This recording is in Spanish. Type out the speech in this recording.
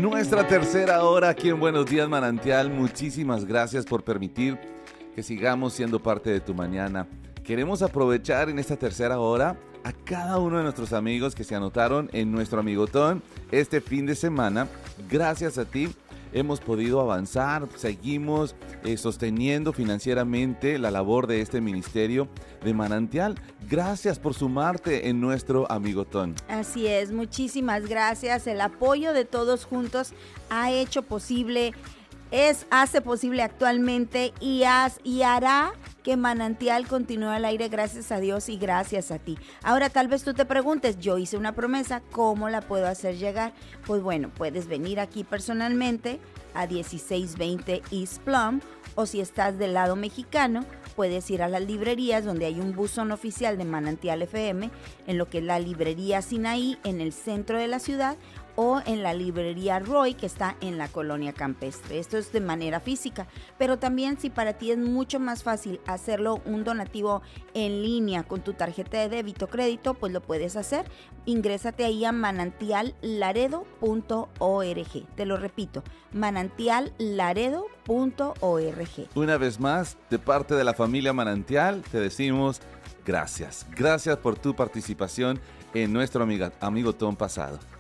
nuestra tercera hora aquí en Buenos Días Manantial. Muchísimas gracias por permitir que sigamos siendo parte de tu mañana. Queremos aprovechar en esta tercera hora a cada uno de nuestros amigos que se anotaron en nuestro Amigotón este fin de semana. Gracias a ti hemos podido avanzar, seguimos sosteniendo financieramente la labor de este ministerio de Manantial. Gracias por sumarte en nuestro Amigotón. Así es, muchísimas gracias. El apoyo de todos juntos ha hecho posible, hace posible actualmente y hará que Manantial continúe al aire, gracias a Dios y gracias a ti. Ahora tal vez tú te preguntes, yo hice una promesa, ¿cómo la puedo hacer llegar? Pues bueno, puedes venir aquí personalmente a 1620 East Plum, o si estás del lado mexicano, puedes ir a las librerías donde hay un buzón oficial de Manantial FM, en lo que es la librería Sinaí en el centro de la ciudad, o en la librería Roy, que está en la colonia campestre. Esto es de manera física, pero también si para ti es mucho más fácil hacerlo un donativo en línea con tu tarjeta de débito o crédito, pues lo puedes hacer. Ingrésate ahí a manantiallaredo.org. Te lo repito, manantiallaredo.org. Una vez más, de parte de la familia Manantial, te decimos gracias. Gracias por tu participación en nuestro Amigotón pasado.